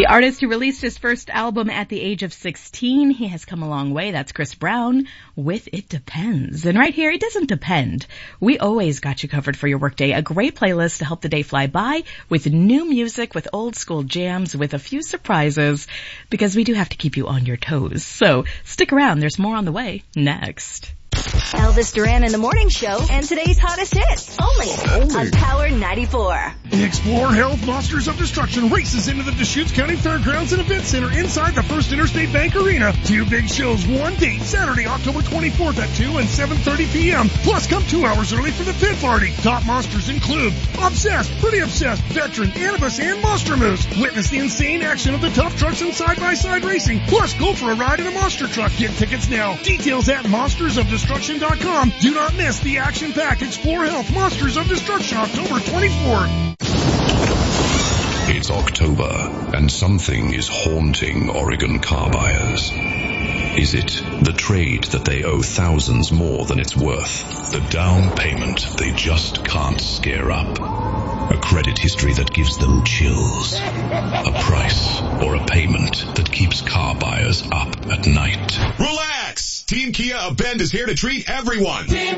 artist who released his first album at the age of 16, he has come a long way. That's Chris Brown with It Depends. And right here, it doesn't depend. We always got you covered for your workday. A great playlist to help the day fly by with new music, with old school jams, with a few surprises, because we do have to keep you on your toes. So stick around. There's more on the way next. Elvis Duran in the Morning Show and today's hottest hits only on Power 94. Explore Health Monsters of Destruction races into the Deschutes County Fairgrounds and Event Center inside the First Interstate Bank Arena. 2 big shows, one date, Saturday, October 24th at 2 and 7:30 p.m. Plus, come 2 hours early for the pit party. Top monsters include Obsessed, Pretty Obsessed, Veteran, Anubis, and Monster Moose. Witness the insane action of the tough trucks and side-by-side racing. Plus, go for a ride in a monster truck. Get tickets now. Details at monstersofdestruction.com. Do not miss the action-packed Explore Health Monsters of Destruction October 24th. It's October, and something is haunting Oregon car buyers. Is it the trade that they owe thousands more than it's worth? The down payment they just can't scare up? A credit history that gives them chills? A price or a payment that keeps car buyers up at night? Relax! Team Kia of Bend is here to treat everyone.